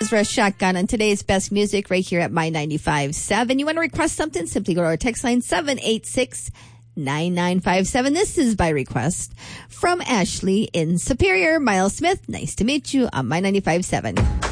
for a shotgun on today's best music right here at My 95.7. You want to request something? Simply go to our text line 786-9957. This is by request from Ashley in Superior. Miles Smith, nice to meet you on My 95.7.